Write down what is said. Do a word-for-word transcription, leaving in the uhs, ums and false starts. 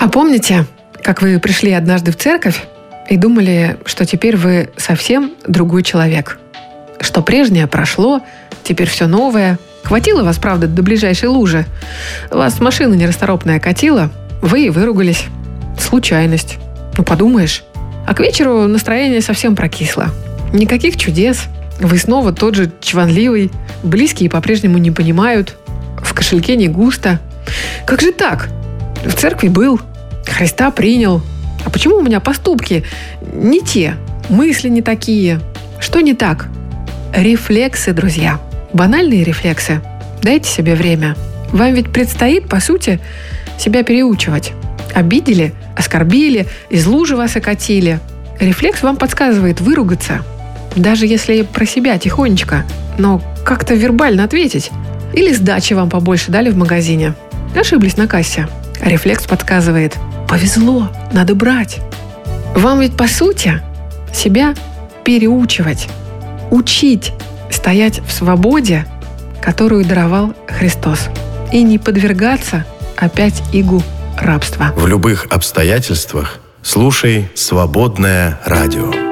А помните, как вы пришли однажды в церковь и думали, что теперь вы совсем другой человек? Что прежнее прошло, теперь все новое. Хватило вас, правда, до ближайшей лужи. Вас машина нерасторопная катила, вы и выругались. Случайность. Ну, подумаешь. А к вечеру настроение совсем прокисло. Никаких чудес. Вы снова тот же чванливый. Близкие по-прежнему не понимают. В кошельке не густо. Как же так? В церкви был, Христа принял. А почему у меня поступки не те, мысли не такие? Что не так? Рефлексы, друзья. Банальные рефлексы. Дайте себе время. Вам ведь предстоит, по сути, себя переучивать. Обидели, оскорбили, из лужи вас окатили. Рефлекс вам подсказывает выругаться. Даже если про себя тихонечко, но как-то вербально ответить. Или сдачи вам побольше дали в магазине. Ошиблись на кассе. Рефлекс подсказывает: повезло, надо брать. Вам ведь, по сути, себя переучивать. Учить стоять в свободе, которую даровал Христос. И не подвергаться опять игу рабства. В любых обстоятельствах слушай «Свободное радио».